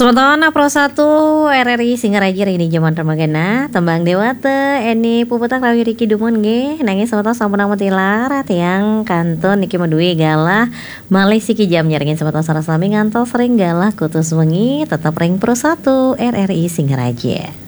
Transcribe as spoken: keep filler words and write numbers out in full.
Sementara Pro satu R R I Singaraja ini zaman remagana tembang dewata eni puputak rawi Riki Dumon ge nangis sementara sampun nama tilar tiang kanton niki medui galah malih siki jam nyaringin sementara sarasami ngantol sering galah kutus wengi tetap ring Pro satu R R I Singaraja.